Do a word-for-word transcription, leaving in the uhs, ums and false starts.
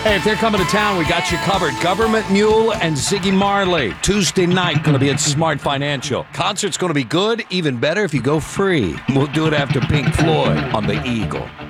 Hey, if they're coming to town, we got you covered. Government Mule and Ziggy Marley. Tuesday night, going to be at Smart Financial. Concert's going to be good, even better if you go free. We'll do it after Pink Floyd on the Eagle.